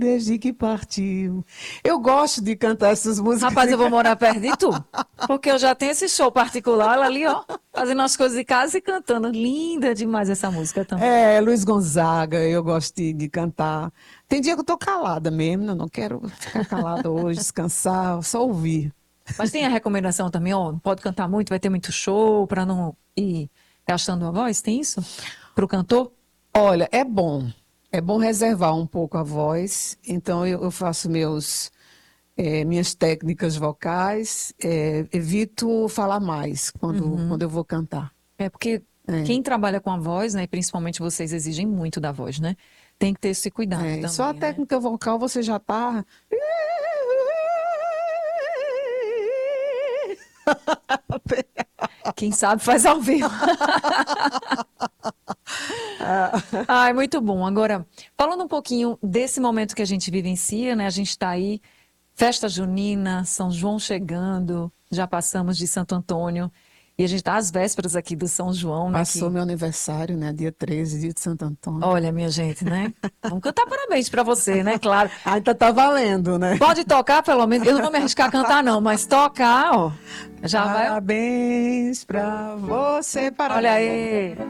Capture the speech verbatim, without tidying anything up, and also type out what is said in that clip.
desde que partiu. Eu gosto de cantar essas músicas. Rapaz, eu vou morar perto de tu, porque eu já tenho esse show particular ela ali, ó, fazendo as coisas de casa e cantando. Linda demais essa música também. É, Luiz Gonzaga, eu gosto de, de cantar. Tem dia que eu tô calada mesmo, eu não quero ficar calada hoje, descansar, só ouvir. Mas tem a recomendação também, ó, não pode cantar muito, vai ter muito show para não ir gastando a voz, tem isso? Para o cantor? Olha, é bom. É bom reservar um pouco a voz. Então, eu, eu faço meus, eh, minhas técnicas vocais. eh, evito falar mais quando, quando eu vou cantar. É porque É, quem trabalha com a voz, né, e principalmente vocês exigem muito da voz, né? Tem que ter esse cuidado é, só a também, né? técnica vocal você já está. Quem sabe faz ao vivo. Ai, muito bom. Agora, falando um pouquinho desse momento que a gente vivencia, né? A gente está aí, festa junina, São João chegando, já passamos de Santo Antônio, e a gente está às vésperas aqui do São João, né? Passou Que, meu aniversário, né? Dia treze, dia de Santo Antônio. olha, minha gente, né? Vamos cantar parabéns para você, né? Claro. Ainda tá valendo, né? Pode tocar, pelo menos. Eu não vou me arriscar a cantar, não, mas tocar, ó, já vai. Parabéns pra você, parabéns. Olha aí.